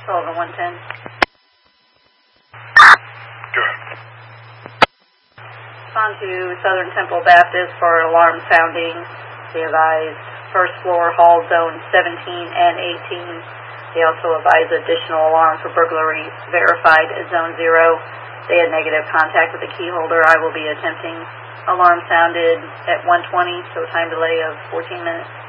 Sullivan 110. Go ahead. On to Southern Temple Baptist for alarm sounding. They advised first floor hall zone 17 and 18. They also advised additional alarm for burglary verified at zone 0. They had negative contact with the key holder. I will be attempting alarm sounded at 1:20, so time delay of 14 minutes.